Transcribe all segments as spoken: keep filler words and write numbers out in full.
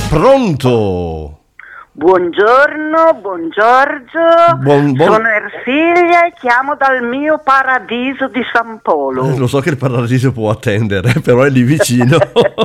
Pronto? Buongiorno, buon Giorgio, buon, buon... sono Ersilia e chiamo dal mio paradiso di San Polo. Eh, lo so che il paradiso può attendere, però è lì vicino.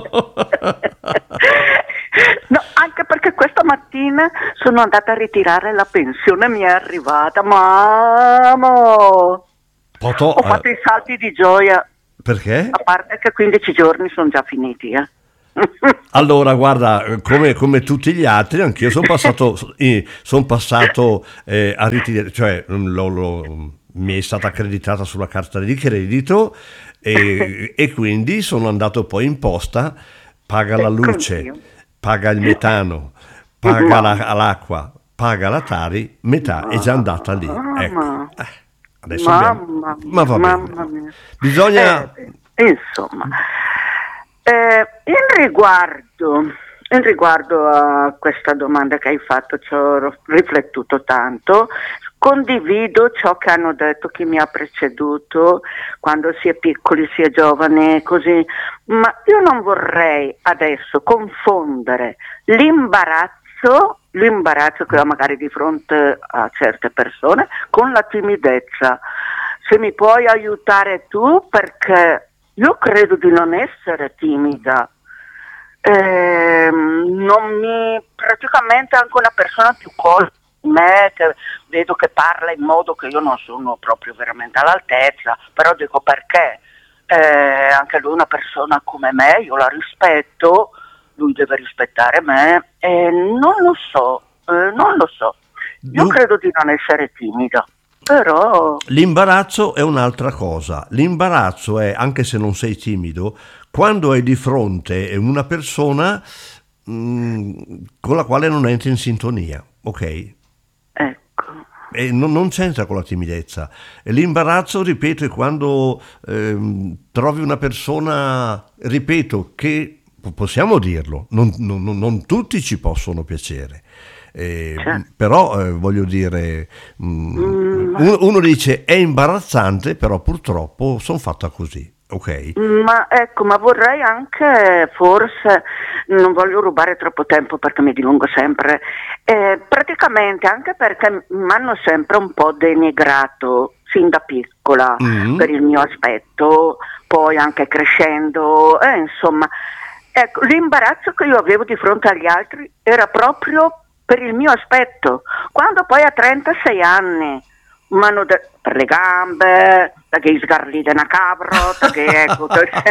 No, anche perché questa mattina sono andata a ritirare la pensione, mi è arrivata, mamma! Poto, Ho fatto eh... i salti di gioia. Perché? A parte che quindici giorni sono già finiti, eh. Allora guarda, come, come tutti gli altri anch'io sono passato, eh, son passato eh, a ritirare, cioè lo, lo, mi è stata accreditata sulla carta di credito e, e quindi sono andato poi in posta, paga la luce, paga il metano, paga la, l'acqua, paga la Tari, metà è già andata lì, ecco. Eh, adesso abbiamo... ma va bene, bisogna eh, insomma Eh, in riguardo in riguardo a questa domanda che hai fatto, ci ho riflettuto tanto, condivido ciò che hanno detto chi mi ha preceduto, quando si è piccoli, si è giovani, così, ma io non vorrei adesso confondere l'imbarazzo, l'imbarazzo che ho magari di fronte a certe persone con la timidezza. Se mi puoi aiutare tu, perché io credo di non essere timida, eh, non mi, praticamente anche una persona più colta di me, che vedo che parla in modo che io non sono proprio veramente all'altezza, però dico perché, eh, anche lui è una persona come me, io la rispetto, lui deve rispettare me, e non lo so, eh, non lo so, io credo di non essere timida. Però l'imbarazzo è un'altra cosa. L'imbarazzo è, anche se non sei timido, quando hai di fronte una persona mh, con la quale non entri in sintonia, ok? Ecco. E non, non c'entra con la timidezza. E l'imbarazzo, ripeto, è quando ehm, trovi una persona, ripeto, che possiamo dirlo, non, non, non tutti ci possono piacere. Eh, certo. Però eh, voglio dire mh, mm. uno, uno dice è imbarazzante, però purtroppo sono fatta così, ok? Ma ecco, ma vorrei anche, forse non voglio rubare troppo tempo perché mi dilungo sempre, eh, praticamente anche perché mi hanno sempre un po' denigrato sin da piccola mm. per il mio aspetto, poi anche crescendo, eh, insomma, ecco, l'imbarazzo che io avevo di fronte agli altri era proprio per il mio aspetto. Quando poi a trentasei anni mi hanno detto per le gambe, da che sgarlite una capra, da che ecco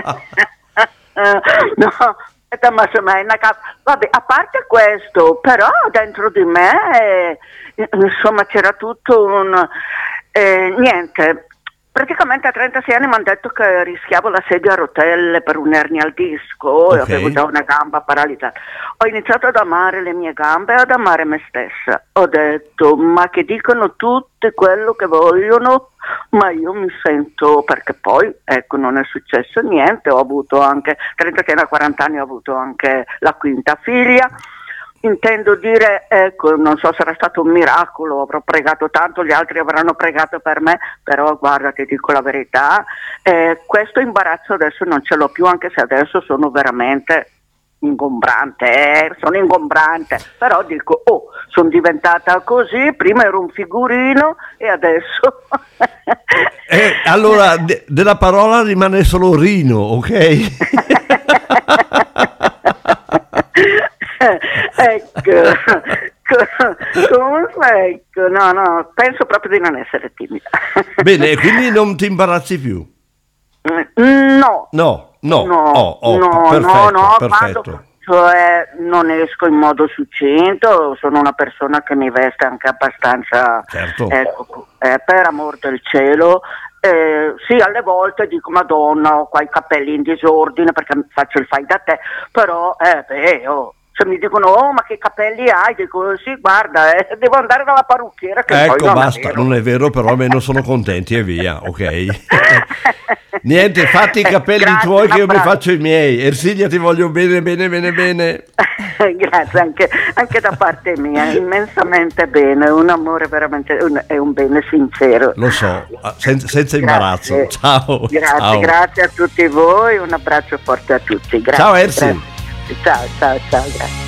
no, ma se mai una capra, vabbè, a parte questo, però dentro di me eh, insomma c'era tutto un eh, niente. Praticamente a trentasei anni mi hanno detto che rischiavo la sedia a rotelle per un'ernia al disco, okay. E avevo già una gamba paralizzata. Ho iniziato ad amare le mie gambe e ad amare me stessa. Ho detto, ma che dicono tutti quello che vogliono, ma io mi sento, perché poi, ecco, non è successo niente, ho avuto anche, trentasei a quaranta anni ho avuto anche la quinta figlia. Intendo dire, ecco, non so se sarà stato un miracolo, avrò pregato tanto, gli altri avranno pregato per me, però guarda, ti dico la verità, eh, questo imbarazzo adesso non ce l'ho più, anche se adesso sono veramente ingombrante, eh, sono ingombrante, però dico, oh, sono diventata così, prima ero un figurino e adesso... eh, allora, de- della parola rimane solo Rino, ok? Ecco, comunque ecco, no, no, penso proprio di non essere timida. Bene, quindi non ti imbarazzi più? No. No, no, no, oh, oh, no, perfetto, no, no, perfetto. Quando, cioè, non esco in modo succinto, sono una persona che mi veste anche abbastanza, certo. Ecco, eh, per amor del cielo. Eh, sì, alle volte dico Madonna, ho qua i capelli in disordine perché faccio il fai da te, però eh, beh, oh, se mi dicono oh ma che capelli hai, dico sì guarda eh, devo andare dalla parrucchiera che ecco poi non basta, è non è vero, però almeno sono contenti e via, ok? Niente, fatti i capelli Grazie, tuoi che io bravo. mi faccio i miei. Ersilia, ti voglio bene bene bene bene. Grazie anche, anche da parte mia, immensamente bene, un amore veramente un, è un bene sincero. Lo so, senza, senza imbarazzo. Grazie. Ciao. Grazie, ciao. Grazie a tutti voi, un abbraccio forte a tutti. Grazie, ciao Ersi. Grazie. Ciao, ciao, ciao, grazie.